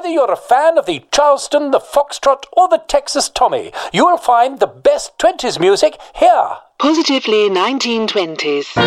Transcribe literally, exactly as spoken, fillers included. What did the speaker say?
Whether you're a fan of the Charleston, the Foxtrot, or the Texas Tommy, you'll find the best twenties music here. Positively nineteen twenties.